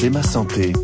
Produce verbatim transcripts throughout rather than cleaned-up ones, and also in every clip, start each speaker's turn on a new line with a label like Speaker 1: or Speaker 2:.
Speaker 1: C'est ma santé.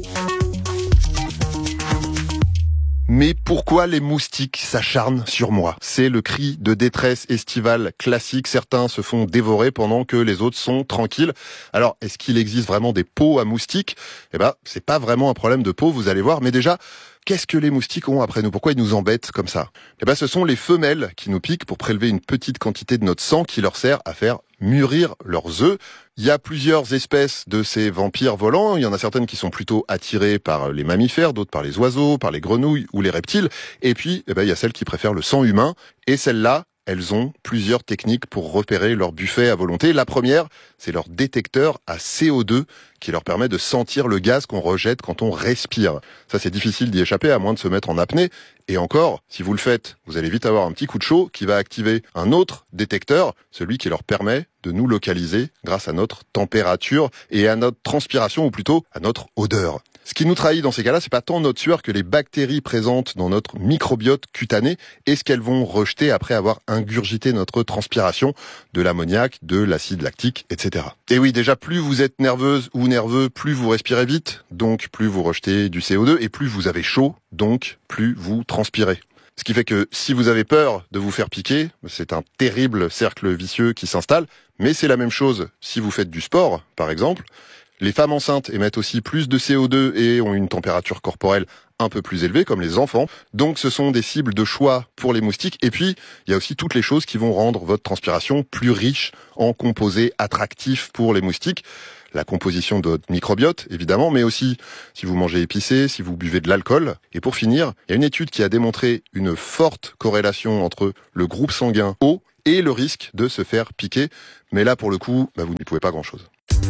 Speaker 2: Mais pourquoi les moustiques s'acharnent sur moi ? C'est le cri de détresse estivale classique. Certains se font dévorer pendant que les autres sont tranquilles. Alors, est-ce qu'il existe vraiment des peaux à moustiques ? Eh ben, c'est pas vraiment un problème de peau, vous allez voir. Mais déjà, qu'est-ce que les moustiques ont après nous ? Pourquoi ils nous embêtent comme ça ? Eh ben, ce sont les femelles qui nous piquent pour prélever une petite quantité de notre sang qui leur sert à faire mûrir leurs œufs. Il y a plusieurs espèces de ces vampires volants. Il y en a certaines qui sont plutôt attirées par les mammifères, d'autres par les oiseaux, par les grenouilles ou les reptiles. Et puis, eh ben, il y a celles qui préfèrent le sang humain. Et celles-là, elles ont plusieurs techniques pour repérer leur buffet à volonté. La première, c'est leur détecteur à C O deux qui leur permet de sentir le gaz qu'on rejette quand on respire. Ça, c'est difficile d'y échapper à moins de se mettre en apnée. Et encore, si vous le faites, vous allez vite avoir un petit coup de chaud qui va activer un autre détecteur, celui qui leur permet de nous localiser grâce à notre température et à notre transpiration, ou plutôt à notre odeur. Ce qui nous trahit dans ces cas-là, c'est pas tant notre sueur que les bactéries présentes dans notre microbiote cutané et ce qu'elles vont rejeter après avoir ingurgité notre transpiration, de l'ammoniac, de l'acide lactique, et cetera. Et oui, déjà, plus vous êtes nerveuse ou nerveux, plus vous respirez vite, donc plus vous rejetez du C O deux, et plus vous avez chaud, donc plus vous transpirez. Ce qui fait que si vous avez peur de vous faire piquer, c'est un terrible cercle vicieux qui s'installe, mais c'est la même chose si vous faites du sport, par exemple. Les femmes enceintes émettent aussi plus de C O deux et ont une température corporelle un peu plus élevée, comme les enfants. Donc ce sont des cibles de choix pour les moustiques. Et puis, il y a aussi toutes les choses qui vont rendre votre transpiration plus riche en composés attractifs pour les moustiques. La composition de votre microbiote, évidemment, mais aussi si vous mangez épicé, si vous buvez de l'alcool. Et pour finir, il y a une étude qui a démontré une forte corrélation entre le groupe sanguin O et le risque de se faire piquer. Mais là, pour le coup, bah, vous n'y pouvez pas grand-chose.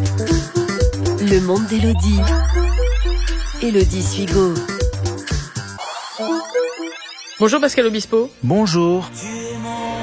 Speaker 3: Le monde d'Élodie. Élodie Suigo.
Speaker 4: Bonjour Pascal Obispo.
Speaker 5: Bonjour.
Speaker 6: Tu es mon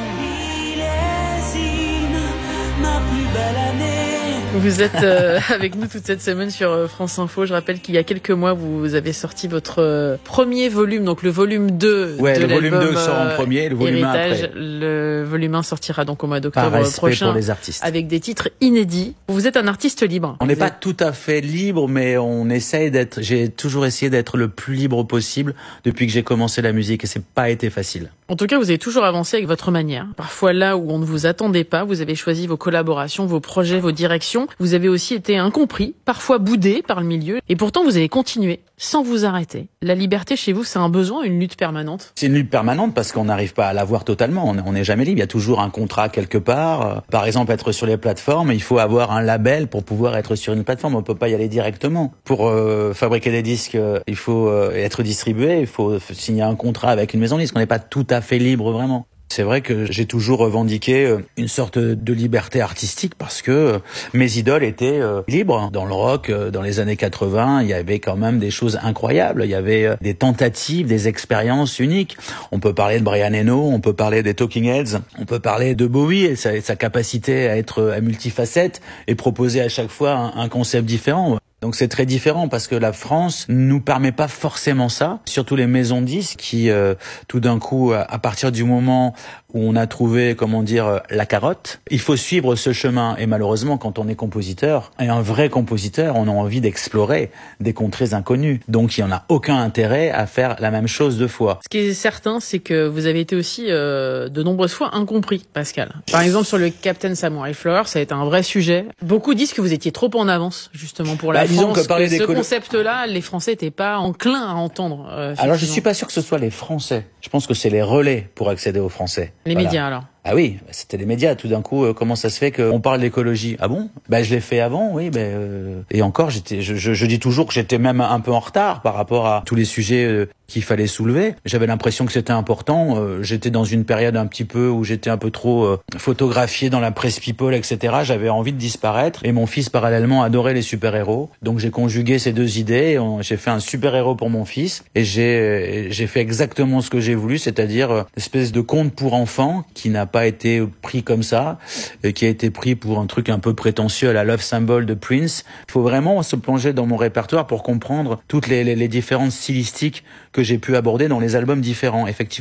Speaker 6: millésime, ma plus belle année.
Speaker 4: Vous êtes euh, avec nous toute cette semaine sur euh, France Info. Je rappelle qu'il y a quelques mois, vous avez sorti votre euh, premier volume, donc le volume deux
Speaker 5: ouais,
Speaker 4: de
Speaker 5: le volume
Speaker 4: l'album
Speaker 5: deux sort en premier, le volume
Speaker 4: Héritage.
Speaker 5: un après.
Speaker 4: Le volume un sortira donc au mois d'octobre
Speaker 5: Par respect
Speaker 4: prochain
Speaker 5: pour les artistes.
Speaker 4: avec des titres inédits. Vous êtes un artiste libre.
Speaker 5: On n'est
Speaker 4: vous
Speaker 5: pas
Speaker 4: êtes...
Speaker 5: tout à fait libre, mais on essaye d'être, j'ai toujours essayé d'être le plus libre possible depuis que j'ai commencé la musique et c'est pas été facile.
Speaker 4: En tout cas, vous avez toujours avancé avec votre manière. Parfois là où on ne vous attendait pas, vous avez choisi vos collaborations, vos projets, vos directions. Vous avez aussi été incompris, parfois boudé par le milieu. Et pourtant, vous avez continué sans vous arrêter. La liberté chez vous, c'est un besoin, une lutte permanente?
Speaker 5: C'est une lutte permanente parce qu'on n'arrive pas à l'avoir totalement. On n'est jamais libre. Il y a toujours un contrat quelque part. Par exemple, être sur les plateformes, il faut avoir un label pour pouvoir être sur une plateforme. On peut pas y aller directement. Pour euh, fabriquer des disques, euh, il faut euh, être distribué, il faut signer un contrat avec une maison de disques. On n'est pas tout à fait libre vraiment. C'est vrai que j'ai toujours revendiqué une sorte de liberté artistique parce que mes idoles étaient libres. Dans le rock, dans les années quatre-vingts, il y avait quand même des choses incroyables. Il y avait des tentatives, des expériences uniques. On peut parler de Brian Eno, on peut parler des Talking Heads, on peut parler de Bowie et sa, sa capacité à être à multifacette et proposer à chaque fois un, un concept différent. Donc c'est très différent parce que la France nous permet pas forcément ça, surtout les maisons de disques qui euh, tout d'un coup à partir du moment où on a trouvé comment dire la carotte, il faut suivre ce chemin et malheureusement quand on est compositeur et un vrai compositeur, on a envie d'explorer des contrées inconnues. Donc il y en a aucun intérêt à faire la même chose deux fois.
Speaker 4: Ce qui est certain, c'est que vous avez été aussi euh, de nombreuses fois incompris, Pascal. Par exemple sur le Captain Samurai Flower, ça a été un vrai sujet. Beaucoup disent que vous étiez trop en avance justement pour la
Speaker 5: bah, disons
Speaker 4: France,
Speaker 5: que, parler
Speaker 4: que
Speaker 5: des
Speaker 4: ce
Speaker 5: colo-
Speaker 4: concept-là, les Français n'étaient pas enclins à entendre. Euh,
Speaker 5: alors je suis pas sûr que ce soit les Français. Je pense que c'est les relais pour accéder aux Français.
Speaker 4: Les
Speaker 5: voilà.
Speaker 4: médias alors.
Speaker 5: Ah oui, c'était les médias. Tout d'un coup, euh, comment ça se fait qu'on parle d'écologie? Ah bon? Ben je l'ai fait avant, oui. Ben euh... et encore, j'étais, je, je, je dis toujours que j'étais même un peu en retard par rapport à tous les sujets euh, qu'il fallait soulever. J'avais l'impression que c'était important. Euh, j'étais dans une période un petit peu où j'étais un peu trop euh, photographié dans la presse people, et cetera. J'avais envie de disparaître. Et mon fils parallèlement adorait les super-héros. Donc j'ai conjugué ces deux idées. Et on, j'ai fait un super-héros pour mon fils et j'ai j'ai fait exactement ce que j'ai voulu, c'est-à-dire euh, une espèce de conte pour enfants qui n'a pas été pris comme ça, et qui a été pris pour un truc un peu prétentieux à la Love Symbol de Prince. Il faut vraiment se plonger dans mon répertoire pour comprendre toutes les, les, les différentes stylistiques que j'ai pu aborder dans les albums différents, effectivement.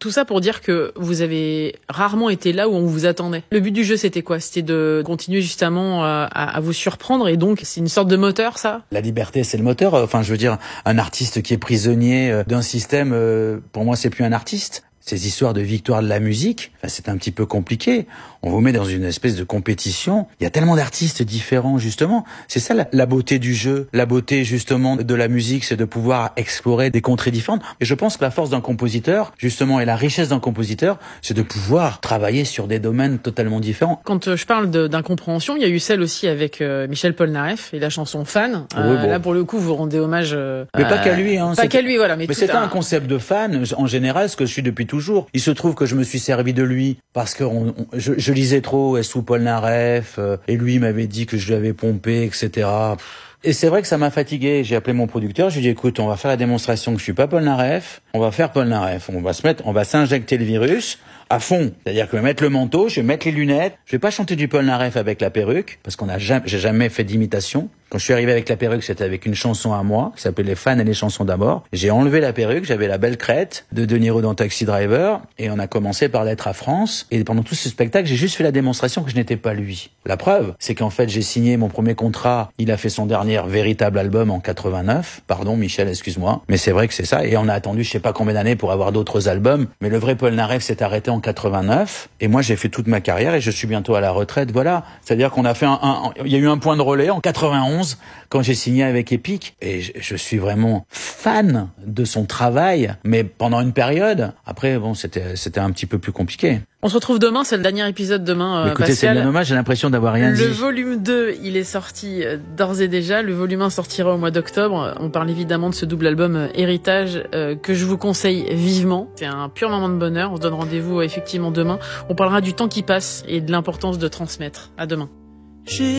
Speaker 4: Tout ça pour dire que vous avez rarement été là où on vous attendait. Le but du jeu, c'était quoi? C'était de continuer justement à, à vous surprendre, et donc c'est une sorte de moteur, ça?
Speaker 5: La liberté, c'est le moteur. Enfin, je veux dire, un artiste qui est prisonnier d'un système, pour moi, c'est plus un artiste. Ces histoires de victoire de la musique, enfin, c'est un petit peu compliqué. On vous met dans une espèce de compétition. Il y a tellement d'artistes différents, justement. C'est ça la, la beauté du jeu. La beauté, justement, de la musique, c'est de pouvoir explorer des contrées différentes. Et je pense que la force d'un compositeur, justement, et la richesse d'un compositeur, c'est de pouvoir travailler sur des domaines totalement différents.
Speaker 4: Quand je parle de, d'incompréhension, il y a eu celle aussi avec euh, Michel Polnareff et la chanson Fan.
Speaker 5: Oui,
Speaker 4: euh,
Speaker 5: bon.
Speaker 4: Là, pour le coup, vous rendez hommage... Euh,
Speaker 5: Mais pas qu'à lui, hein.
Speaker 4: Pas qu'à lui, voilà. Mais,
Speaker 5: mais c'était un... un concept de fan, en général, ce que je suis depuis toujours. Il se trouve que je me suis servi de lui parce que on, on, je, je lisais trop sous Polnareff, euh, et lui m'avait dit que je lui avais pompé, et cetera. Et c'est vrai que ça m'a fatigué. J'ai appelé mon producteur, je lui ai dit écoute, on va faire la démonstration que je suis pas Polnareff, on va faire Polnareff, on va se mettre, on va s'injecter le virus à fond. C'est-à-dire que je vais mettre le manteau, je vais mettre les lunettes, je vais pas chanter du Polnareff avec la perruque, parce qu'on a jamais, j'ai jamais fait d'imitation. Quand je suis arrivé avec la perruque, c'était avec une chanson à moi, qui s'appelait Les fans et les chansons d'abord. J'ai enlevé la perruque, j'avais la belle crête de De Niro dans Taxi Driver, et on a commencé par Lettre à France. Et pendant tout ce spectacle, j'ai juste fait la démonstration que je n'étais pas lui. La preuve, c'est qu'en fait, j'ai signé mon premier contrat. Il a fait son dernier véritable album en quatre-vingt-neuf. Pardon, Michel, excuse-moi. Mais c'est vrai que c'est ça. Et on a attendu je sais pas combien d'années pour avoir d'autres albums. Mais le vrai Polnareff s'est arrêté en quatre-vingt-neuf. Et moi, j'ai fait toute ma carrière et je suis bientôt à la retraite. Voilà. C'est-à-dire qu'on a fait un, un, il y a eu un point de relais en quatre-vingt-onze quand j'ai signé avec Epic. Et je, je suis vraiment fan de son travail. Mais pendant une période. Après, bon, c'était, c'était un petit peu plus compliqué.
Speaker 4: On se retrouve demain, c'est le dernier épisode demain, euh,
Speaker 5: Écoutez,
Speaker 4: Pascal.
Speaker 5: c'est bien dommage, j'ai l'impression d'avoir rien
Speaker 4: le
Speaker 5: dit.
Speaker 4: Le volume deux, il est sorti euh, d'ores et déjà. Le volume un sortira au mois d'octobre. On parle évidemment de ce double album euh, Héritage euh, que je vous conseille vivement. C'est un pur moment de bonheur. On se donne rendez-vous euh, effectivement demain. On parlera du temps qui passe et de l'importance de transmettre. À demain.